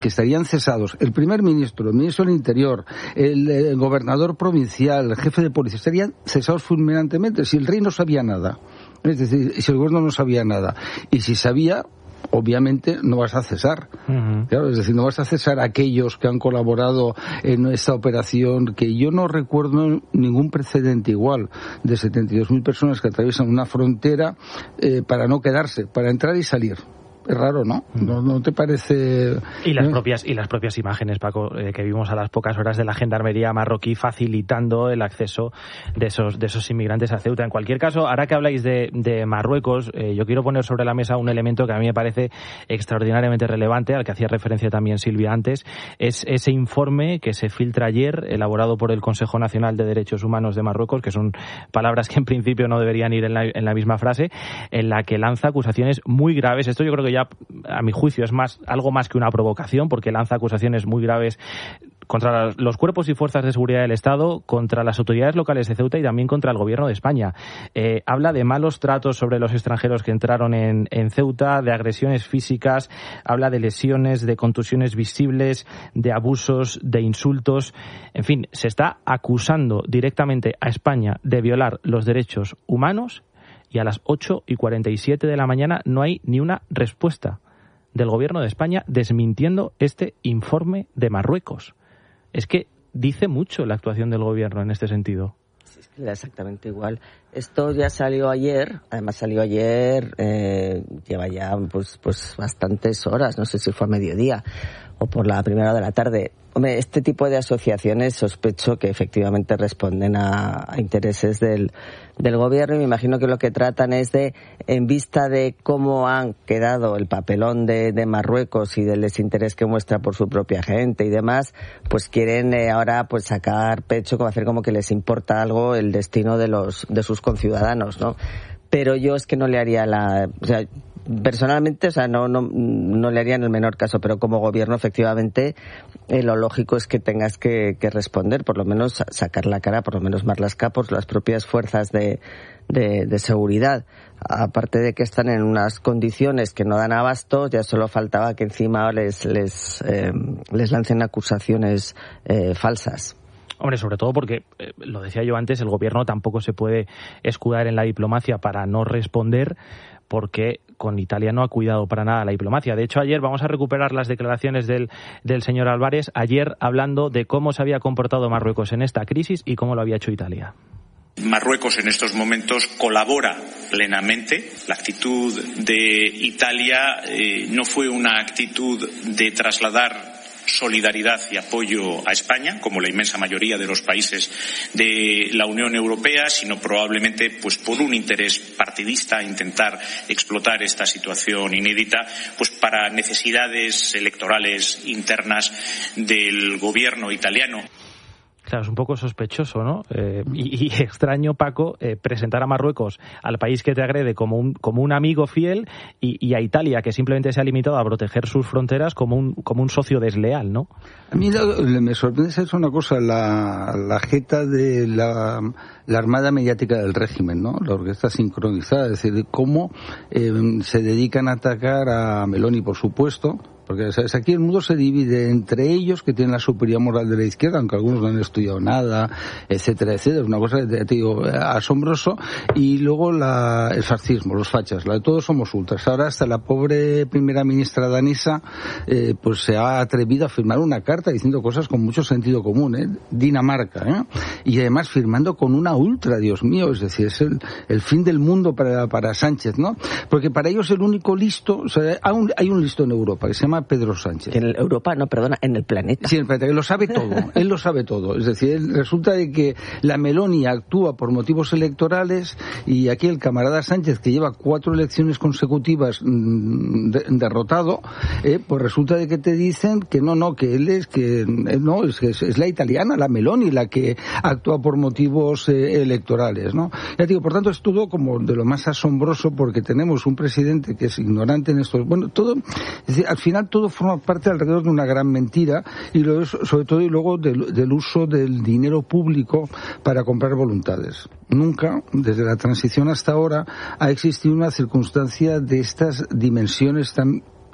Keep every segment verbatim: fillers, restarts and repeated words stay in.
que estarían cesados el primer ministro, el ministro del Interior, el, el gobernador provincial, el jefe de policía, estarían cesados fulminantemente si el rey no sabía nada. Es decir, si el gobierno no sabía nada. Y si sabía, obviamente no vas a cesar. Uh-huh. Claro, es decir, no vas a cesar a aquellos que han colaborado en esta operación, que yo no recuerdo ningún precedente igual, de setenta y dos mil personas que atraviesan una frontera eh, para no quedarse, para entrar y salir. Es raro, ¿no? ¿No, no te parece...? Y las ¿Eh? propias y las propias imágenes, Paco, eh, que vimos a las pocas horas de la gendarmería marroquí facilitando el acceso de esos de esos inmigrantes a Ceuta. En cualquier caso, ahora que habláis de, de Marruecos, eh, yo quiero poner sobre la mesa un elemento que a mí me parece extraordinariamente relevante, al que hacía referencia también Silvia antes, es ese informe que se filtra ayer, elaborado por el Consejo Nacional de Derechos Humanos de Marruecos, que son palabras que en principio no deberían ir en la, en la misma frase, en la que lanza acusaciones muy graves. Esto yo creo que ya, a mi juicio, es más algo más que una provocación, porque lanza acusaciones muy graves contra los cuerpos y fuerzas de seguridad del Estado, contra las autoridades locales de Ceuta y también contra el gobierno de España. Eh, habla de malos tratos sobre los extranjeros que entraron en, en Ceuta, de agresiones físicas, habla de lesiones, de contusiones visibles, de abusos, de insultos. En fin, se está acusando directamente a España de violar los derechos humanos, y a las ocho y cuarenta y siete de la mañana no hay ni una respuesta del gobierno de España desmintiendo este informe de Marruecos. Es que dice mucho la actuación del gobierno en este sentido. Sí, es que da exactamente igual. Esto ya salió ayer, además salió ayer, eh, lleva ya pues, pues bastantes horas, no sé si fue a mediodía o por la primera hora de la tarde. Hombre, este tipo de asociaciones sospecho que efectivamente responden a, a intereses del, del gobierno, y me imagino que lo que tratan es de, en vista de cómo han quedado el papelón de, de Marruecos y del desinterés que muestra por su propia gente y demás, pues quieren eh, ahora pues sacar pecho, como hacer como que les importa algo el destino de los de sus conciudadanos, ¿no? Pero yo es que no le haría la... O sea, personalmente, o sea, no, no, no le haría en el menor caso, pero como gobierno, efectivamente, eh, lo lógico es que tengas que, que responder, por lo menos sacar la cara, por lo menos Marlaska, por las propias fuerzas de, de, de seguridad. Aparte de que están en unas condiciones que no dan abasto, ya solo faltaba que encima les, les, eh, les lancen acusaciones eh, falsas. Hombre, sobre todo porque, eh, lo decía yo antes, el gobierno tampoco se puede escudar en la diplomacia para no responder, porque con Italia no ha cuidado para nada la diplomacia. De hecho, ayer vamos a recuperar las declaraciones del, del señor Álvarez, ayer hablando de cómo se había comportado Marruecos en esta crisis y cómo lo había hecho Italia. Marruecos en estos momentos colabora plenamente. La actitud de Italia eh, no fue una actitud de trasladar solidaridad y apoyo a España, como la inmensa mayoría de los países de la Unión Europea, sino probablemente pues por un interés partidista, intentar explotar esta situación inédita pues para necesidades electorales internas del gobierno italiano. Claro, es un poco sospechoso, ¿no? Eh, y, y extraño, Paco, eh, presentar a Marruecos, al país que te agrede, como un como un amigo fiel, y, y a Italia, que simplemente se ha limitado a proteger sus fronteras, como un como un socio desleal, ¿no? A mí lo, me sorprende es una cosa, la, la jeta de la, la armada mediática del régimen, ¿no? La orquesta sincronizada, es decir, cómo eh, se dedican a atacar a Meloni, por supuesto. Porque, ¿sabes? Aquí el mundo se divide entre ellos, que tienen la superioridad moral de la izquierda, aunque algunos no han estudiado nada, etcétera, etcétera. Una cosa, te digo, asombroso. Y luego la, el fascismo, los fachas. La de todos somos ultras. Ahora hasta la pobre primera ministra danesa eh, pues se ha atrevido a firmar una carta diciendo cosas con mucho sentido común, ¿eh? Dinamarca, ¿eh? Y además firmando con una ultra, Dios mío. Es decir, es el, el fin del mundo para, para Sánchez, ¿no? Porque para ellos el único listo, o sea, hay un, hay un listo en Europa que se llama Pedro Sánchez. En Europa, no, perdona, en el planeta. Sí, en el planeta, que lo sabe todo, él lo sabe todo. Es decir, él, resulta de que la Meloni actúa por motivos electorales y aquí el camarada Sánchez, que lleva cuatro elecciones consecutivas mmm, de, derrotado, eh, pues resulta de que te dicen que no, no, que él es, que no, es, es, es la italiana, la Meloni, la que actúa por motivos eh, electorales, ¿no? Ya digo, por tanto, es todo como de lo más asombroso, porque tenemos un presidente que es ignorante en esto. Bueno, todo, es decir, al final todo forma parte alrededor de una gran mentira, y lo es, sobre todo y luego del, del uso del dinero público para comprar voluntades. Nunca, desde la transición hasta ahora, ha existido una circunstancia de estas dimensiones tan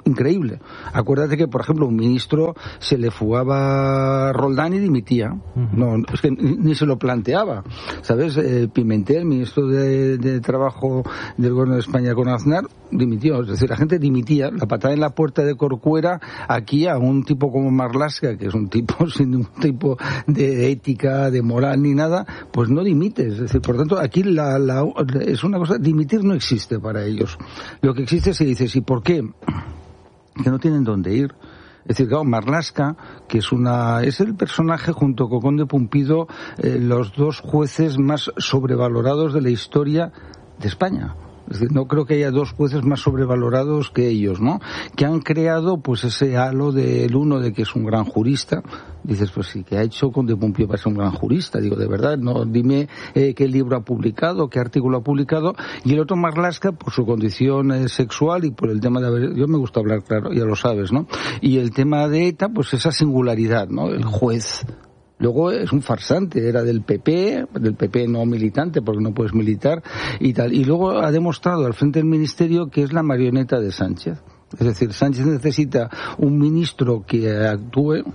increíble. Acuérdate que, por ejemplo, un ministro se le fugaba Roldán y dimitía. Uh-huh. No, es que ni, ni se lo planteaba. ¿Sabes? Eh, Pimentel, ministro de, de Trabajo del Gobierno de España con Aznar, dimitió. Es decir, la gente dimitía. La patada en la puerta de Corcuera, aquí a un tipo como Marlaska, que es un tipo sin ningún tipo de ética, de moral ni nada, pues no dimite. Es decir, por tanto, aquí la, la, es una cosa, dimitir no existe para ellos. Lo que existe se dice, ¿y por qué? Que no tienen dónde ir. Es decir, claro, Marlaska, que es una es el personaje junto con Conde Pumpido, eh, los dos jueces más sobrevalorados de la historia de España. Es decir, no creo que haya dos jueces más sobrevalorados que ellos, ¿no? Que han creado, pues, ese halo del uno de que es un gran jurista. Dices, pues sí, ¿qué ha hecho Conde Pumpido para ser un gran jurista? Digo, de verdad, no, dime eh, qué libro ha publicado, qué artículo ha publicado. Y el otro, Marlaska, por su condición eh, sexual y por el tema de haber... Yo me gusta hablar claro, ya lo sabes, ¿no? Y el tema de ETA, pues esa singularidad, ¿no? El juez. Luego es un farsante, era del P P, del P P no militante, porque no puedes militar y tal. Y luego ha demostrado al frente del ministerio que es la marioneta de Sánchez. Es decir, Sánchez necesita un ministro que actúe eh,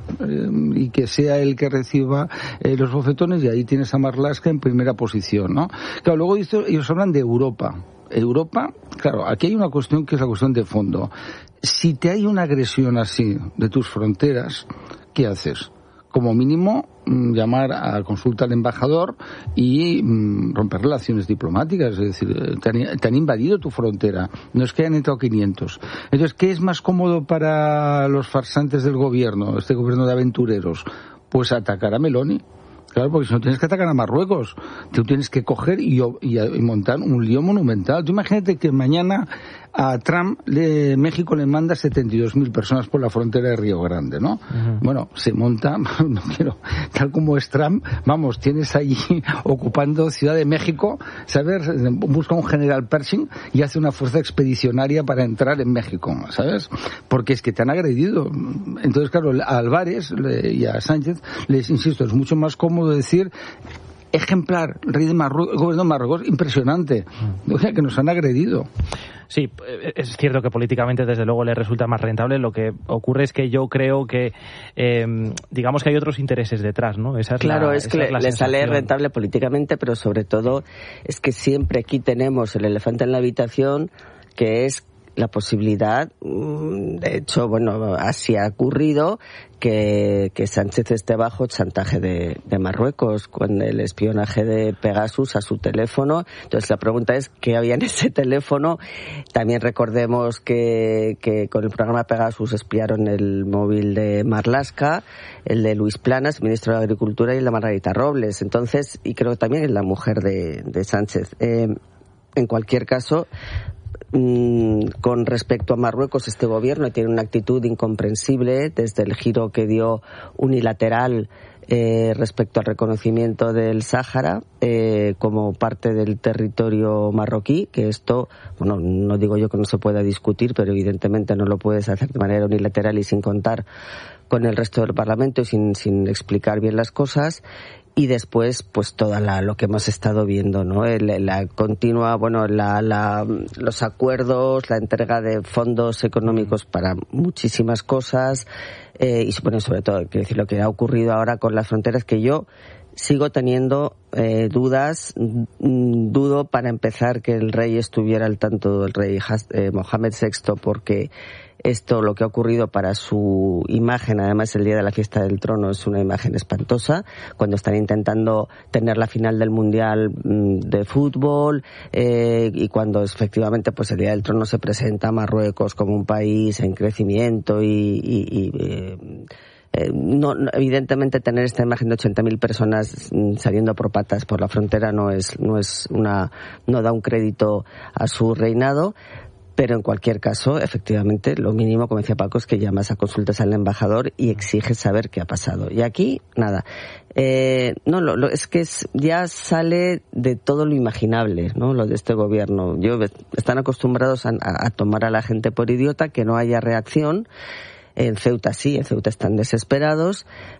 y que sea el que reciba eh, los bofetones, y ahí tienes a Marlaska en primera posición, ¿no? Claro, luego ellos hablan de Europa. Europa, claro, aquí hay una cuestión que es la cuestión de fondo. Si te hay una agresión así de tus fronteras, ¿qué haces? Como mínimo, llamar a consulta al embajador y mm, romper relaciones diplomáticas. Es decir, te han, te han invadido tu frontera. No es que hayan entrado quinientos. Entonces, ¿qué es más cómodo para los farsantes del gobierno, este gobierno de aventureros? Pues atacar a Meloni. Claro, porque si no tienes que atacar a Marruecos, tú tienes que coger y, y, y montar un lío monumental. Tú imagínate que mañana a Trump le, México le manda setenta y dos mil personas por la frontera de Río Grande, ¿no? Uh-huh. Bueno, se monta, no quiero, tal como es Trump, vamos, tienes allí ocupando Ciudad de México, ¿sabes? Busca un general Pershing y hace una fuerza expedicionaria para entrar en México, ¿sabes? Porque es que te han agredido. Entonces, claro, a Álvarez y a Sánchez, les insisto, es mucho más cómodo decir ejemplar, rey de Marruecos, gobierno de Marruecos, impresionante, o sea, que nos han agredido. Sí, es cierto que políticamente desde luego le resulta más rentable. Lo que ocurre es que yo creo que eh, digamos que hay otros intereses detrás, ¿no? Esa es claro, la, es que esa le, es le sale rentable políticamente, pero sobre todo es que siempre aquí tenemos el elefante en la habitación, que es la posibilidad, de hecho, bueno, así ha ocurrido, que, que Sánchez esté bajo chantaje de, de Marruecos con el espionaje de Pegasus a su teléfono. Entonces la pregunta es, ¿qué había en ese teléfono? También recordemos que, que con el programa Pegasus espiaron el móvil de Marlaska, el de Luis Planas, ministro de Agricultura, y el de Margarita Robles. Entonces, y creo también en la mujer de, de Sánchez. Eh, en cualquier caso, con respecto a Marruecos, este gobierno tiene una actitud incomprensible desde el giro que dio unilateral eh, respecto al reconocimiento del Sáhara eh, como parte del territorio marroquí, que esto, bueno, no digo yo que no se pueda discutir, pero evidentemente no lo puedes hacer de manera unilateral y sin contar con el resto del Parlamento y sin, sin explicar bien las cosas. Y después, pues toda la, lo que hemos estado viendo, ¿no? El, la continua, bueno, la, la, los acuerdos, la entrega de fondos económicos para muchísimas cosas, eh, y bueno, sobre todo, quiero decir, lo que ha ocurrido ahora con las fronteras, que yo sigo teniendo eh, dudas, dudo para empezar que el rey estuviera al tanto del rey eh, Mohamed sexto, porque esto, lo que ha ocurrido para su imagen, además el día de la fiesta del trono, es una imagen espantosa, cuando están intentando tener la final del mundial de fútbol, eh, y cuando efectivamente pues el día del trono se presenta a Marruecos como un país en crecimiento y, y, y eh, Eh, no, no, evidentemente tener esta imagen de ochenta mil personas saliendo por patas por la frontera no es, no es una, no da un crédito a su reinado. Pero en cualquier caso, efectivamente, lo mínimo, como decía Paco, es que llamas a consultas al embajador y exiges saber qué ha pasado. Y aquí, nada. Eh, no, lo, lo, es que es, ya sale de todo lo imaginable, ¿no? Lo de este gobierno. Yo, están acostumbrados a, a, a tomar a la gente por idiota, que no haya reacción. En Ceuta sí, en Ceuta están desesperados.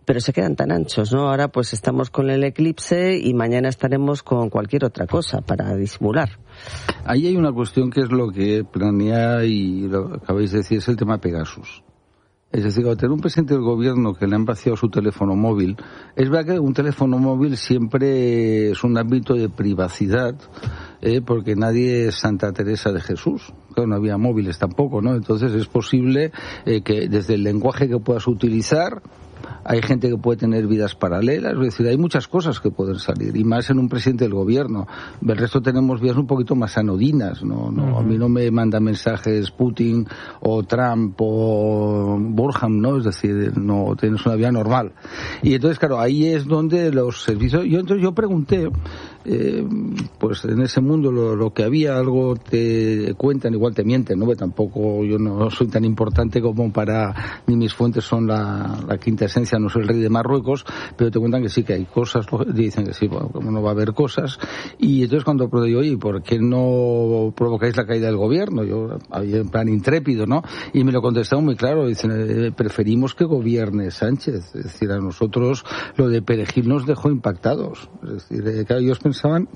pero se quedan tan anchos, ¿no? Ahora pues estamos con el eclipse y mañana estaremos con cualquier otra cosa para disimular. Ahí hay una cuestión que es lo que planea y lo que acabáis de decir, es el tema Pegasus. Es decir, al tener un presidente del gobierno que le han vaciado su teléfono móvil, es verdad que un teléfono móvil siempre es un ámbito de privacidad, eh, porque nadie es Santa Teresa de Jesús. Claro, no había móviles tampoco, ¿no? Entonces es posible eh, que desde el lenguaje que puedas utilizar, hay gente que puede tener vidas paralelas, es decir, hay muchas cosas que pueden salir, y más en un presidente del gobierno. El resto tenemos vidas un poquito más anodinas, ¿no? no uh-huh. A mí no me manda mensajes Putin o Trump o Burham, ¿no? Es decir, no tienes una vida normal. Y entonces, claro, ahí es donde los servicios... Yo entonces yo pregunté, eh, pues en ese mundo lo, lo que había, algo te cuentan, igual te mienten, ¿no? Porque tampoco yo no soy tan importante como para... Ni mis fuentes son la, la quinta esencia, no soy el rey de Marruecos, pero te cuentan que sí, que hay cosas, dicen que sí, bueno, como no va a haber cosas. Y entonces cuando digo, oye, ¿por qué no provocáis la caída del gobierno? Yo, en plan intrépido, ¿no? Y me lo contestaron muy claro, dicen, eh, preferimos que gobierne Sánchez. Es decir, a nosotros lo de Perejil nos dejó impactados. Es decir, eh, claro, ellos pensaban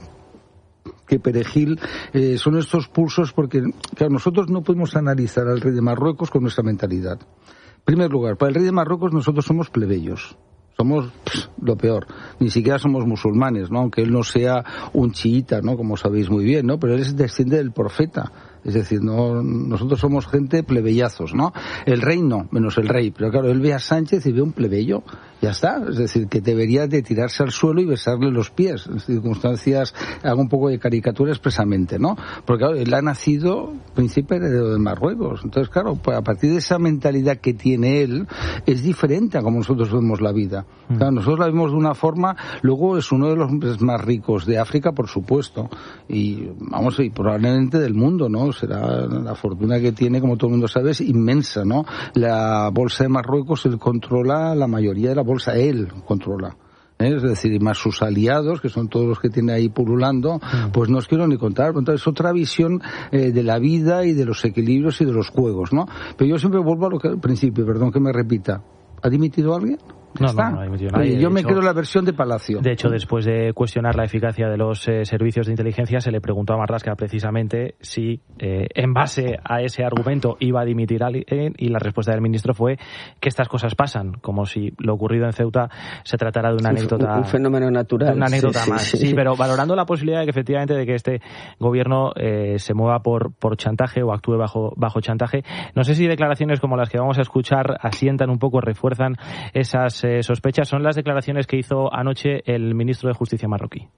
que Perejil eh, son estos pulsos porque, claro, nosotros no podemos analizar al rey de Marruecos con nuestra mentalidad. En primer lugar, para el rey de Marruecos nosotros somos plebeyos. Somos pff, lo peor. Ni siquiera somos musulmanes, ¿no? Aunque él no sea un chiita, ¿no? Como sabéis muy bien, ¿no? Pero él es desciende del profeta. Es decir, no, nosotros somos gente plebeyazos, ¿no? El rey no, menos el rey. Pero claro, él ve a Sánchez y ve un plebeyo. Ya está. Es decir, que debería de tirarse al suelo y besarle los pies. En circunstancias, hago un poco de caricatura expresamente, ¿no? Porque claro, él ha nacido príncipe heredero de Marruecos. Entonces, claro, pues a partir de esa mentalidad que tiene él, es diferente a como nosotros vemos la vida. Claro, nosotros la vemos de una forma, luego es uno de los hombres más ricos de África, por supuesto. Y, vamos, y probablemente del mundo, ¿no? Será la fortuna que tiene, como todo el mundo sabe, es inmensa, ¿no? La bolsa de Marruecos, él controla la mayoría de la bolsa, él controla. ¿Eh? Es decir, y más sus aliados, que son todos los que tiene ahí pululando, pues no os quiero ni contar. Entonces, es otra visión eh, de la vida y de los equilibrios y de los juegos, ¿no? Pero yo siempre vuelvo a lo que al principio, perdón que me repita. ¿Ha dimitido alguien? No, no, no ha dimitido nadie. Oye, yo me hecho, quedo la versión de Palacio. De hecho, después de cuestionar la eficacia de los eh, servicios de inteligencia, se le preguntó a Marlaska precisamente si, eh, en base a ese argumento, iba a dimitir alguien, y la respuesta del ministro fue que estas cosas pasan, como si lo ocurrido en Ceuta se tratara de una anécdota... Un, un fenómeno natural. Una anécdota sí, más. Sí, sí, sí. Pero valorando la posibilidad de que efectivamente de que este gobierno eh, se mueva por, por chantaje o actúe bajo, bajo chantaje, no sé si declaraciones como las que vamos a escuchar asientan un poco, refuerzan esas eh, sospechas. Son las declaraciones que hizo anoche el ministro de Justicia marroquí.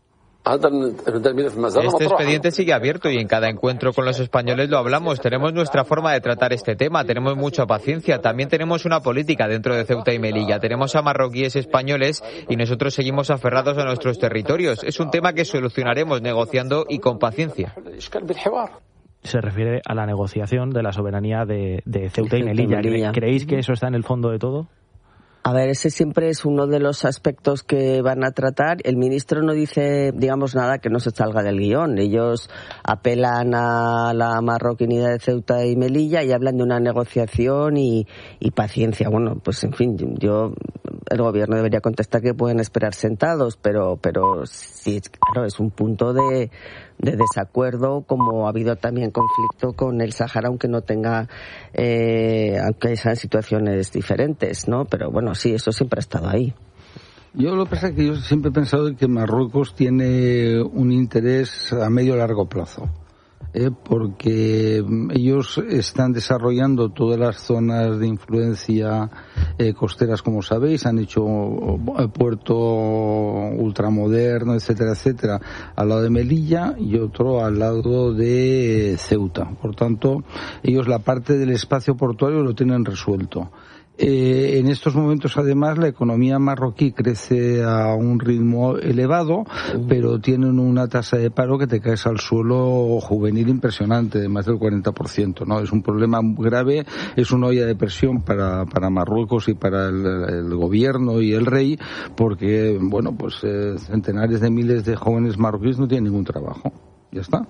Este expediente sigue abierto y en cada encuentro con los españoles lo hablamos. Tenemos nuestra forma de tratar este tema, tenemos mucha paciencia. También tenemos una política dentro de Ceuta y Melilla. Tenemos a marroquíes españoles y nosotros seguimos aferrados a nuestros territorios. Es un tema que solucionaremos negociando y con paciencia. Se refiere a la negociación de la soberanía de, de Ceuta y Melilla. ¿Creéis que eso está en el fondo de todo? A ver, ese siempre es uno de los aspectos que van a tratar. El ministro no dice, digamos, nada que no se salga del guión. Ellos apelan a la marroquinidad de Ceuta y Melilla y hablan de una negociación y, y paciencia. Bueno, pues en fin, yo, el gobierno debería contestar que pueden esperar sentados, pero, pero sí, claro, es un punto de, de desacuerdo, como ha habido también conflicto con el Sáhara, aunque no tenga, eh, aunque sean situaciones diferentes, ¿no? Pero bueno, sí, eso siempre ha estado ahí. Yo lo que pasa es que yo siempre he pensado que Marruecos tiene un interés a medio largo plazo, ¿eh? Porque ellos están desarrollando todas las zonas de influencia eh, costeras, como sabéis, han hecho puerto ultramoderno, etcétera, etcétera, al lado de Melilla y otro al lado de Ceuta. Por tanto, ellos la parte del espacio portuario lo tienen resuelto. Eh, en estos momentos, además, la economía marroquí crece a un ritmo elevado, pero tienen una tasa de paro que te caes al suelo juvenil impresionante, de más del cuarenta por ciento, ¿no? Es un problema grave, es una olla de presión para, para Marruecos y para el, el gobierno y el rey, porque, bueno, pues eh, centenares de miles de jóvenes marroquíes no tienen ningún trabajo. Ya está.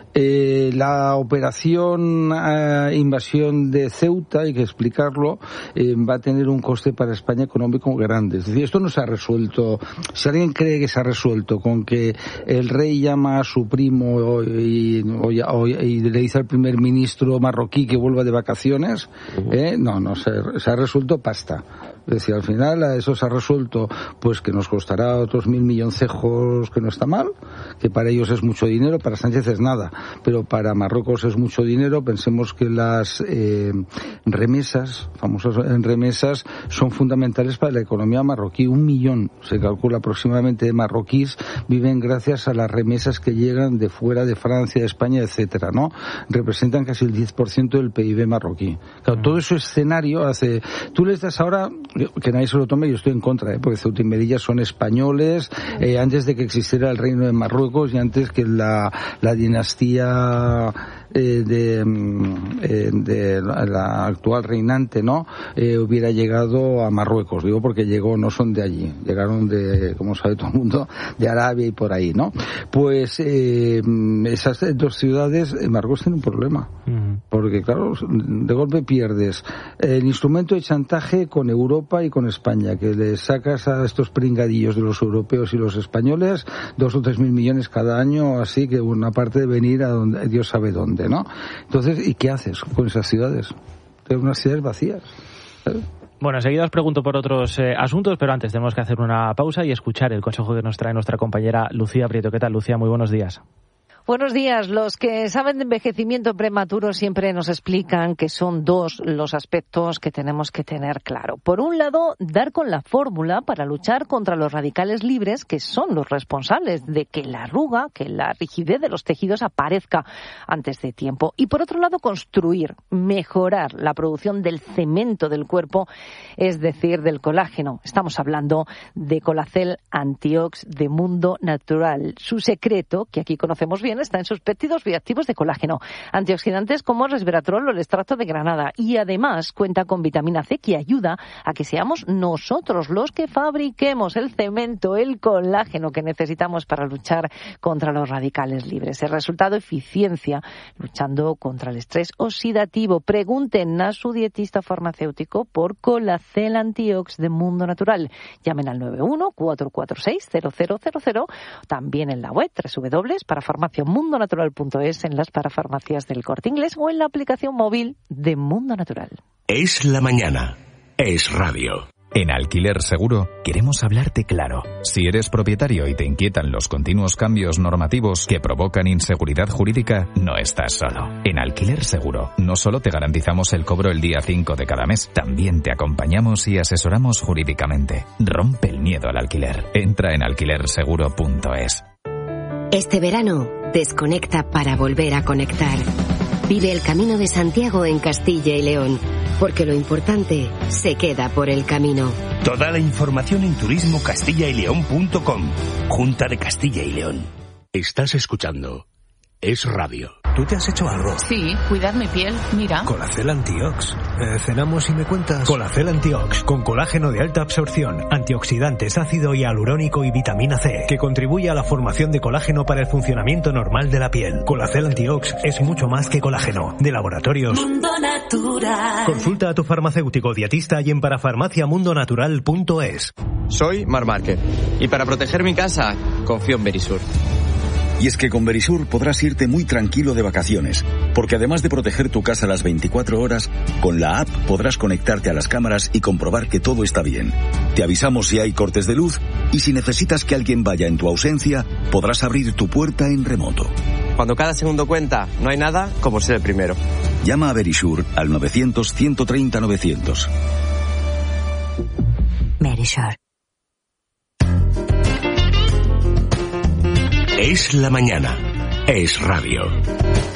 Eh, la operación eh, invasión de Ceuta, hay que explicarlo, eh, va a tener un coste para España económico grande. Es decir, esto no se ha resuelto. Si alguien cree que se ha resuelto con que el rey llama a su primo y, o, o, y le dice al primer ministro marroquí que vuelva de vacaciones, eh, no, no, se, se ha resuelto pasta. Es decir, al final eso se ha resuelto, pues que nos costará otros mil milloncejos, que no está mal, que para ellos es mucho dinero, para Sánchez es nada, pero para Marruecos es mucho dinero. Pensemos que las eh, remesas, famosas remesas, son fundamentales para la economía marroquí. Un millón, se calcula aproximadamente, de marroquíes viven gracias a las remesas que llegan de fuera, de Francia, de España, etcétera, ¿no? Representan casi el diez por ciento del P I B marroquí. Claro, todo ese escenario hace... Tú les das ahora... que nadie se lo tome, yo estoy en contra, ¿eh? Porque Ceuta y Melilla son españoles, eh, antes de que existiera el reino de Marruecos y antes que la, la dinastía eh, de, eh, de la, la actual reinante, ¿no? Eh, hubiera llegado a Marruecos. Digo porque llegó, no son de allí, llegaron de, como sabe todo el mundo, de Arabia y por ahí, ¿no? Pues eh, esas dos ciudades, eh, Marruecos tiene un problema, uh-huh. porque claro, de golpe pierdes el instrumento de chantaje con Europa y con España, que le sacas a estos pringadillos de los europeos y los españoles dos o tres mil millones cada año, así que una parte de venir a donde Dios sabe dónde, ¿no? Entonces, ¿y qué haces con esas ciudades? Tienes unas ciudades vacías, ¿sabes? Bueno, enseguida os pregunto por otros eh, asuntos, pero antes tenemos que hacer una pausa y escuchar el consejo que nos trae nuestra compañera Lucía Prieto. ¿Qué tal, Lucía? Muy buenos días. Buenos días. Los que saben de envejecimiento prematuro siempre nos explican que son dos los aspectos que tenemos que tener claro. Por un lado, dar con la fórmula para luchar contra los radicales libres, que son los responsables de que la arruga, que la rigidez de los tejidos aparezca antes de tiempo. Y por otro lado, construir, mejorar la producción del cemento del cuerpo, es decir, del colágeno. Estamos hablando de Colacel Antiox de Mundo Natural. Su secreto, que aquí conocemos bien, está en sus péptidos bioactivos de colágeno, antioxidantes como el resveratrol o el extracto de granada, y además cuenta con vitamina C, que ayuda a que seamos nosotros los que fabriquemos el cemento, el colágeno que necesitamos para luchar contra los radicales libres. El resultado, eficiencia luchando contra el estrés oxidativo. Pregunten a su dietista farmacéutico por Colacel Antiox de Mundo Natural. Llamen al nueve uno cuatro cuatro seis cero cero cero cero, también en la web doble u doble u doble u punto parafarmacia mundo natural punto es, en las parafarmacias del Corte Inglés o en la aplicación móvil de Mundo Natural. Es la mañana. Es radio. En Alquiler Seguro queremos hablarte claro. Si eres propietario y te inquietan los continuos cambios normativos que provocan inseguridad jurídica, no estás solo. En Alquiler Seguro no solo te garantizamos el cobro el día cinco de cada mes, también te acompañamos y asesoramos jurídicamente. Rompe el miedo al alquiler. Entra en alquiler seguro punto es. Este verano, desconecta para volver a conectar. Vive el Camino de Santiago en Castilla y León, porque lo importante se queda por el camino. Toda la información en turismo castilla y león punto com. Junta de Castilla y León. Estás escuchando Es Radio. ¿Tú te has hecho algo? Sí, cuidar mi piel, mira. Colacel Antiox. Eh, ¿Cenamos y me cuentas? Colacel Antiox, con colágeno de alta absorción, antioxidantes, ácido hialurónico y vitamina C, que contribuye a la formación de colágeno para el funcionamiento normal de la piel. Colacel Antiox es mucho más que colágeno. De Laboratorios Mundo Natural. Consulta a tu farmacéutico dietista y en parafarmacia mundo natural punto es. Soy Mar Márquez y para proteger mi casa, confío en Verisur. Y es que con Verisur podrás irte muy tranquilo de vacaciones, porque además de proteger tu casa las veinticuatro horas, con la app podrás conectarte a las cámaras y comprobar que todo está bien. Te avisamos si hay cortes de luz y si necesitas que alguien vaya en tu ausencia, podrás abrir tu puerta en remoto. Cuando cada segundo cuenta, no hay nada como ser el primero. Llama a Verisur al novecientos ciento treinta novecientos. Verisur. Es la mañana. Es radio.